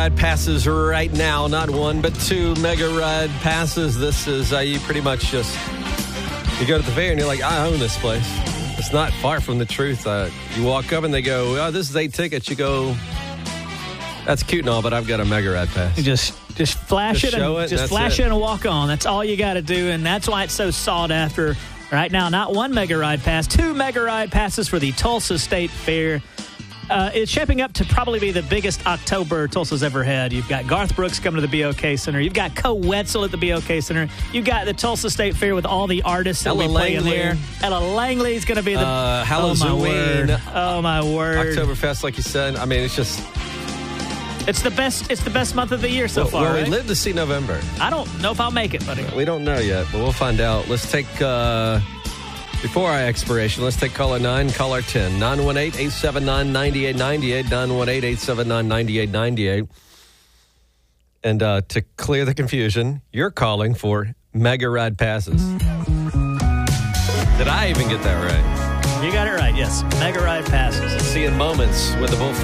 Ride passes right now. Not one, but two Mega Ride passes. This is, you pretty much just, you go to the fair and you're like, I own this place. It's not far from the truth. You walk up and they go, oh, this is 8 tickets. You go, that's cute and all, but I've got a Mega Ride pass. You just flash Just it show and it, just flash it and walk on. That's all you got to do, and that's why it's so sought after right now. Not one Mega Ride pass, two Mega Ride passes for the Tulsa State Fair. It's shaping up to probably be the biggest October Tulsa's ever had. You've got Garth Brooks coming to the BOK Center. You've got Co Wetzel at the BOK Center. You've got the Tulsa State Fair with all the artists that will be playing there. Ella Langley is going to be the Halloween. Oh my word! Oktoberfest, like you said. I mean, it's just. It's the best month of the year so far. Well, right? we live to see November. I don't know if I'll make it, buddy. We don't know yet, but we'll find out. Let's take, before our expiration, let's take caller 9, caller 10. 918-879-9898, 918-879-9898. And to clear the confusion, you're calling for Mega Ride passes. Did I even get that right? You got it right, yes. Mega Ride passes. See in moments with the Bull